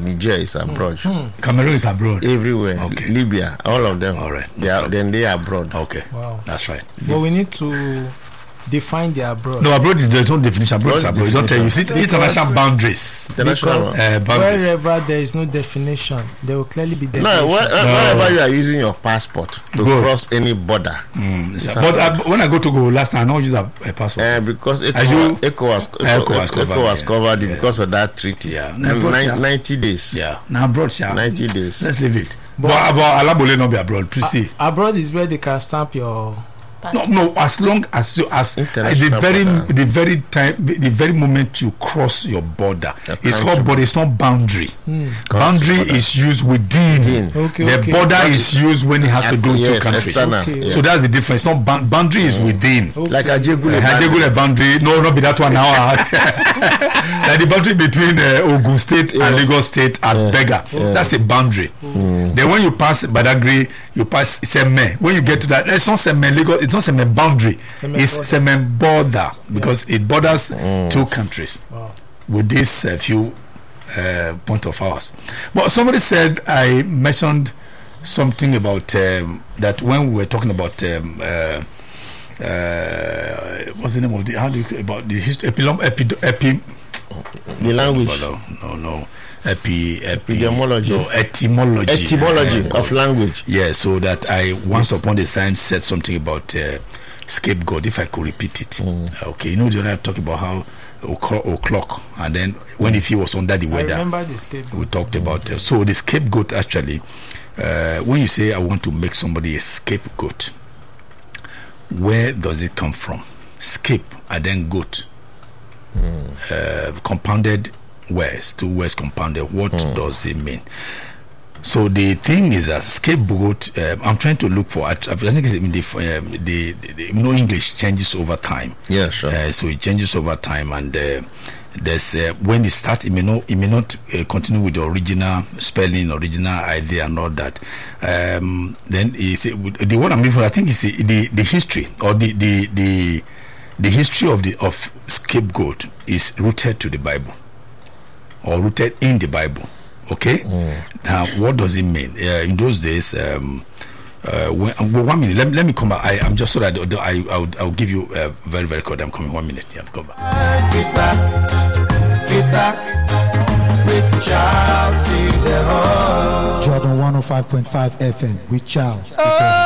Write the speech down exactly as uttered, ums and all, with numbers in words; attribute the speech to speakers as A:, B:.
A: Niger is abroad.
B: Mm. Cameroon is abroad.
A: Everywhere.
B: Okay.
A: Libya, all of them.
B: All right.
A: They are, then they are abroad.
B: Okay.
C: Wow.
B: That's right.
C: But we need to define the abroad.
B: No, abroad is there's no definition. Abroad is
A: What's
B: abroad. You don't tell you. See,
C: Because-
B: international boundaries.
A: International.
C: Because
B: Uh, boundaries.
C: wherever there is no definition, there will clearly be definition.
A: No, where,
B: No.
A: wherever you are using your passport to
B: Go.
A: cross any border,
B: Mm,
A: It's
B: but
A: abroad.
B: uh, when I go to go last time, I don't use a, a passport.
A: uh, because
B: Are you-
A: ECOWAS, ECOWAS,
B: ECOWAS
A: ECOWAS,
B: covered,
A: ECOWAS
B: yeah.
A: covered it
B: Yeah.
A: because of that treaty.
B: Yeah.
A: Nine-
B: Abroad, yeah.
A: ninety days.
B: Yeah. Now abroad, yeah.
A: ninety days.
B: Let's leave it. But about Alabole not be abroad, please see.
C: Abroad is where they can stamp your.
B: No, no. As long as you, as uh, the
A: International
B: very,
A: border.
B: the very time, the very moment you cross your border,
A: The
B: it's
A: country
B: called, but it's not boundary.
C: Hmm.
B: Boundary
A: border.
B: is used within.
A: Within.
C: Okay,
B: The
C: okay.
B: border is used when it has to do with two
A: Yes,
B: countries.
A: external.
C: Okay.
A: Yeah.
B: So that's the difference. Not bound- boundary is within.
C: Okay.
A: Like Ajegule.
B: Uh, Hajegule boundary, no, not be that one now. Like the boundary between uh, Ogun State and
A: Yes.
B: Lagos State at
A: Yeah.
B: Bega.
A: Yeah.
B: That's a boundary. Then when you pass Badagry, you pass Seme. When you get to that, it's not Seme Lagos. It's not Seme boundary.
C: Seme
B: it's
C: border.
B: Seme border because it borders two countries
C: Wow.
B: with this uh, few uh, point of ours. But somebody said I mentioned something about um, that when we were talking about um, uh, uh, what's the name of the how do you about the history epi, epi, epi
A: The language.
B: no no no epi, epi
A: Epidemiology.
B: no etymology
A: Etymology
B: Uh,
A: of language.
B: yeah, so that I once upon a time said something about uh, scapegoat. If I could repeat it, okay. You know, the other talk about how o'clock, o'clock, and then when if he was under the
C: I
B: weather,
C: remember the scapegoat.
B: we talked about. Uh, so the scapegoat actually, uh, when you say I want to make somebody a scapegoat, where does it come from? Scape and then goat, uh, compounded words, two words compounded. What does it mean? So the thing is, a scapegoat. Uh, I'm trying to look for. I, I think it's in the, um, the, the, the you know, English changes over time.
A: Yeah, sure.
B: Uh, so it changes over time, and uh, there's uh, when it starts, it may not, it may not uh, continue with the original spelling, original idea, and all that. Um, then is the what I'm looking for. I think is the the history or the the the the history of the of scapegoat is rooted to the Bible or rooted in the Bible. Okay. Now, what does it mean? Uh, in those days, um, uh, when, well, one minute. Let me let me come back. I, I'm just so that I I I'll, I'll give you uh, very very quick. I'm coming. One minute. Yeah, I'm coming back.
D: Feedback, feedback with Charles.
E: Jordan one oh five point five F M with Charles.